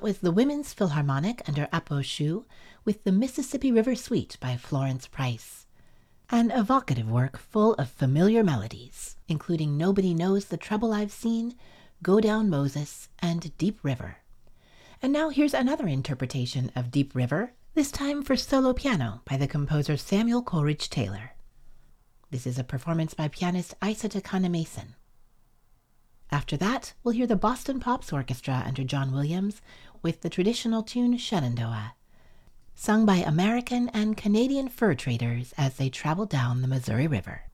was the Women's Philharmonic under Apo Shu with the Mississippi River Suite by Florence Price. An evocative work full of familiar melodies, including Nobody Knows the Trouble I've Seen, Go Down Moses, and Deep River. And now here's another interpretation of Deep River, this time for solo piano by the composer Samuel Coleridge Taylor. This is a performance by pianist Isa Takana Mason. After that, we'll hear the Boston Pops Orchestra under John Williams with the traditional tune Shenandoah, sung by American and Canadian fur traders as they travel down the Missouri River.